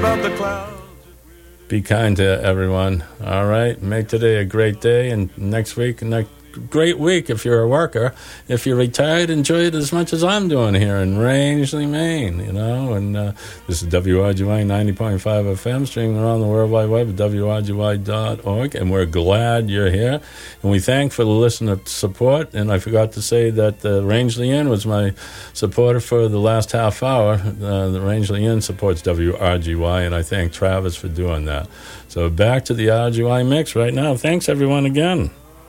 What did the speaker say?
above the clouds. Be kind to everyone. All right. Make today a great day, and next week, great week if you're a worker. If you're retired, enjoy it as much as I'm doing here in Rangeley, Maine, And this is WRGY 90.5 FM, streaming around the World Wide Web at WRGY.org, and we're glad you're here. And we thank for the listener support. And I forgot to say that the Rangeley Inn was my supporter for the last half hour. The Rangeley Inn supports WRGY, and I thank Travis for doing that. So back to the RGY mix right now. Thanks, everyone, again.